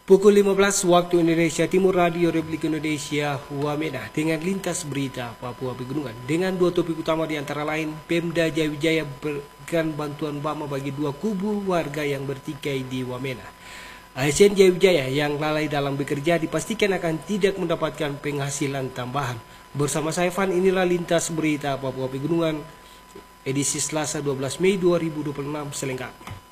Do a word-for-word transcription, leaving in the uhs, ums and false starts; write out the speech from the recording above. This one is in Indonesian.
Pukul lima belas waktu Indonesia Timur, Radio Republik Indonesia Wamena dengan lintas berita Papua Pegunungan dengan dua topik utama di antara lain Pemda Jayawijaya berikan bantuan Bama bagi dua kubu warga yang bertikai di Wamena. A S N Jayawijaya yang lalai dalam bekerja dipastikan akan tidak mendapatkan penghasilan tambahan. Bersama saya Van, inilah lintas berita Papua Pegunungan edisi Selasa dua belas Mei dua ribu dua puluh enam selengkapnya.